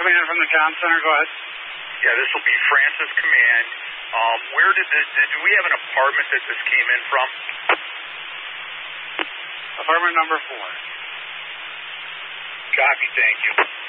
coming in from the Town Center. Go ahead. Yeah, this will be Francis Command. Where did we have an apartment that this came in from? Apartment number 4. Copy, thank you.